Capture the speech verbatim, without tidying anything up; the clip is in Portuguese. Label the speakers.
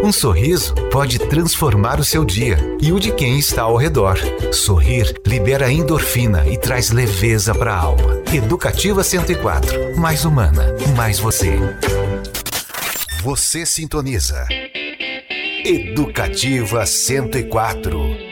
Speaker 1: Um sorriso pode transformar o seu dia e o de quem está ao redor. Sorrir libera endorfina e traz leveza para a alma. Educativa cento e quatro. Mais humana, mais você. Você sintoniza. Educativa cento e quatro.